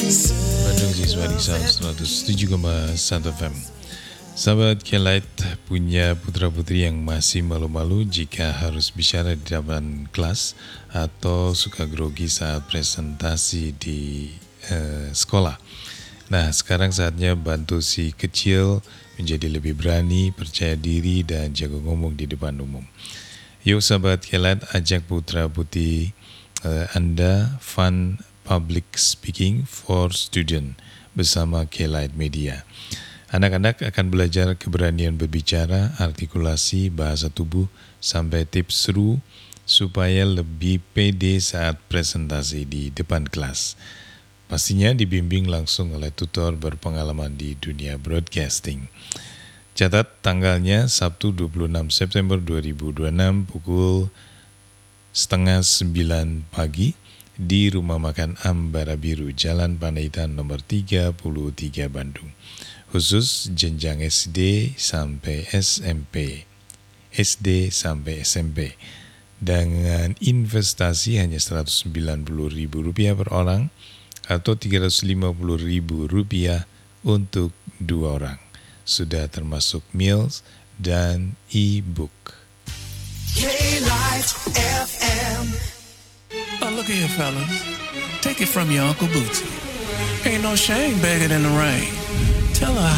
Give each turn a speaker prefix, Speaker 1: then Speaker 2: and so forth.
Speaker 1: Bandung Siswaning Sound 107,1 FM. Sahabat K-Lite punya putra-putri yang masih malu-malu jika harus bicara di depan kelas atau suka grogi saat presentasi di sekolah. Nah, sekarang saatnya bantu si kecil menjadi lebih berani, percaya diri, dan jago ngomong di depan umum. Yuk sahabat K-Lite, ajak putra-putri Anda fun public speaking for student bersama K-Lite Media. Anak-anak akan belajar keberanian berbicara, artikulasi, bahasa tubuh, sampai tips seru supaya lebih pede saat presentasi di depan kelas. Pastinya dibimbing langsung oleh tutor berpengalaman di dunia broadcasting. Catat tanggalnya Sabtu 26 September 2026 pukul 8:30 pagi di Rumah Makan Ambara Biru, Jalan Panaitan nomor 33 Bandung. Khusus jenjang SD sampai SMP. Dengan investasi hanya Rp190.000 per orang atau Rp350.000 untuk 2 orang. Sudah termasuk meals dan e-book.
Speaker 2: K-Lite FM.
Speaker 3: Oh, look here, fellas. Take it from your Uncle Bootsy. Ain't no shame begging in the rain. Tell her